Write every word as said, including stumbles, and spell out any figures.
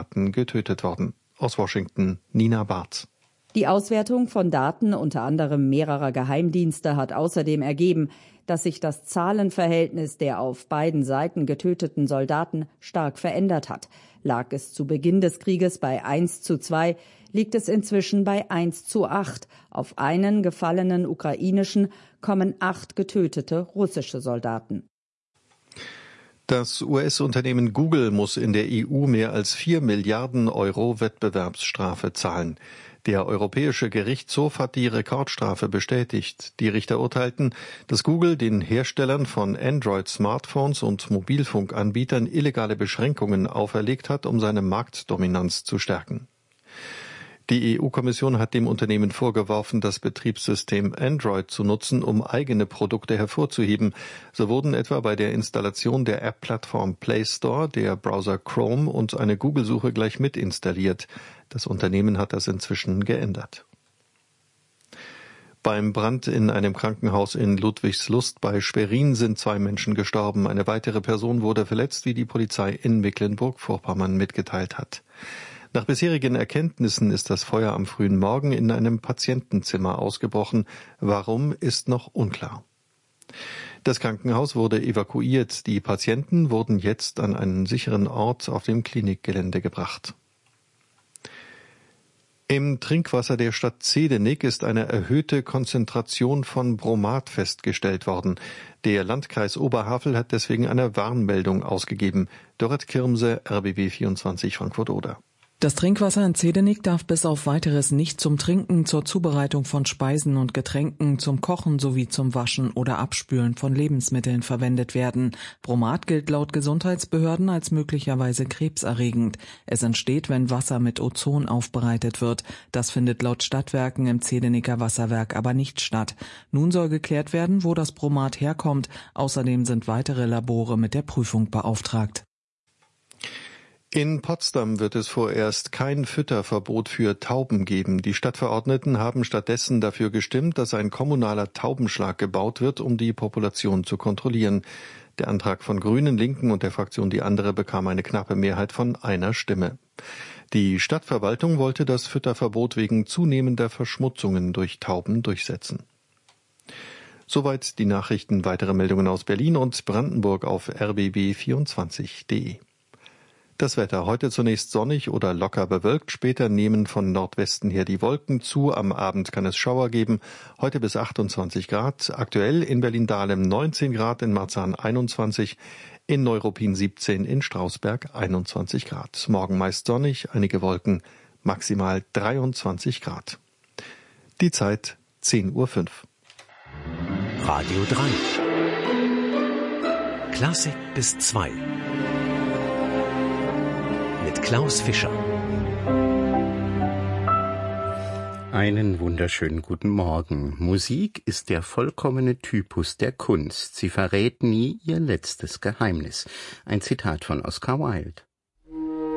Soldaten getötet worden. Aus Washington, Nina Barth. Die Auswertung von Daten unter anderem mehrerer Geheimdienste hat außerdem ergeben, dass sich das Zahlenverhältnis der auf beiden Seiten getöteten Soldaten stark verändert hat. Lag es zu Beginn des Krieges bei eins zu zwei, liegt es inzwischen bei eins zu acht. Auf einen gefallenen ukrainischen kommen acht getötete russische Soldaten. Das U S-Unternehmen Google muss in der E U mehr als vier Milliarden Euro Wettbewerbsstrafe zahlen. Der Europäische Gerichtshof hat die Rekordstrafe bestätigt. Die Richter urteilten, dass Google den Herstellern von Android-Smartphones und Mobilfunkanbietern illegale Beschränkungen auferlegt hat, um seine Marktdominanz zu stärken. Die E U-Kommission hat dem Unternehmen vorgeworfen, das Betriebssystem Android zu nutzen, um eigene Produkte hervorzuheben. So wurden etwa bei der Installation der App-Plattform Play Store der Browser Chrome und eine Google-Suche gleich mit installiert. Das Unternehmen hat das inzwischen geändert. Beim Brand in einem Krankenhaus in Ludwigslust bei Schwerin sind zwei Menschen gestorben. Eine weitere Person wurde verletzt, wie die Polizei in Mecklenburg-Vorpommern mitgeteilt hat. Nach bisherigen Erkenntnissen ist das Feuer am frühen Morgen in einem Patientenzimmer ausgebrochen. Warum, ist noch unklar. Das Krankenhaus wurde evakuiert. Die Patienten wurden jetzt an einen sicheren Ort auf dem Klinikgelände gebracht. Im Trinkwasser der Stadt Zedenik ist eine erhöhte Konzentration von Bromat festgestellt worden. Der Landkreis Oberhavel hat deswegen eine Warnmeldung ausgegeben. Dorrit Kirmse, R B B vierundzwanzig Frankfurt-Oder. Das Trinkwasser in Zedenik darf bis auf Weiteres nicht zum Trinken, zur Zubereitung von Speisen und Getränken, zum Kochen sowie zum Waschen oder Abspülen von Lebensmitteln verwendet werden. Bromat gilt laut Gesundheitsbehörden als möglicherweise krebserregend. Es entsteht, wenn Wasser mit Ozon aufbereitet wird. Das findet laut Stadtwerken im Zedeniker Wasserwerk aber nicht statt. Nun soll geklärt werden, wo das Bromat herkommt. Außerdem sind weitere Labore mit der Prüfung beauftragt. In Potsdam wird es vorerst kein Fütterverbot für Tauben geben. Die Stadtverordneten haben stattdessen dafür gestimmt, dass ein kommunaler Taubenschlag gebaut wird, um die Population zu kontrollieren. Der Antrag von Grünen, Linken und der Fraktion Die Andere bekam eine knappe Mehrheit von einer Stimme. Die Stadtverwaltung wollte das Fütterverbot wegen zunehmender Verschmutzungen durch Tauben durchsetzen. Soweit die Nachrichten. Weitere Meldungen aus Berlin und Brandenburg auf r b b vierundzwanzig punkt de. Das Wetter heute zunächst sonnig oder locker bewölkt, später nehmen von Nordwesten her die Wolken zu, am Abend kann es Schauer geben, heute bis achtundzwanzig Grad, aktuell in Berlin-Dahlem neunzehn Grad, in Marzahn einundzwanzig, in Neuruppin siebzehn, in Strausberg einundzwanzig Grad. Morgen meist sonnig, einige Wolken, maximal dreiundzwanzig Grad. Die Zeit zehn Uhr fünf. Radio drei. Klassik bis zwei. Mit Klaus Fischer. Einen wunderschönen guten Morgen. Musik ist der vollkommene Typus der Kunst. Sie verrät nie ihr letztes Geheimnis. Ein Zitat von Oscar Wilde.